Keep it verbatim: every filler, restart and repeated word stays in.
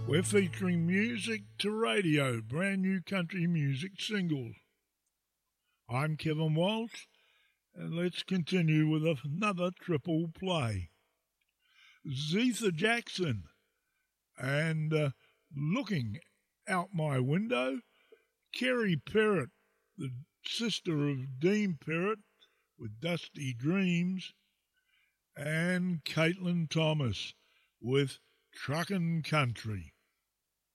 We're featuring Music to Radio, brand new country music singles. I'm Kevin Walsh, and let's continue with another triple play. Zetha Jackson and uh, Looking Out My Window, Kerry Perrott, the sister of Dean Perrott, with Dusty Dreams, and Caitlin Thomas with Truckin' Country.